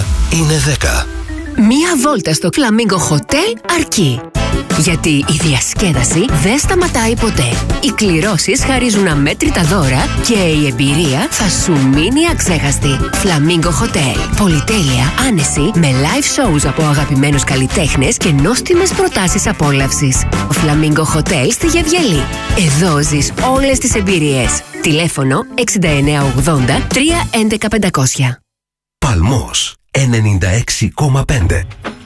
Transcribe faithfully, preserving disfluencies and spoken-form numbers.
είναι δέκα. Μία βόλτα στο Flamingo Hotel αρκεί. Γιατί η διασκέδαση δεν σταματάει ποτέ. Οι κληρώσεις χαρίζουν αμέτρητα δώρα και η εμπειρία θα σου μείνει αξέχαστη. Flamingo Hotel. Πολυτέλεια, άνεση, με live shows από αγαπημένους καλλιτέχνες και νόστιμες προτάσεις απόλαυσης. Flamingo Hotel στη Γεβγελή. Εδώ ζεις όλες τις εμπειρίες. Τηλέφωνο εξήντα εννέα ογδόντα τρία έντεκα πεντακόσια. Παλμός ενενήντα έξι κόμμα πέντε.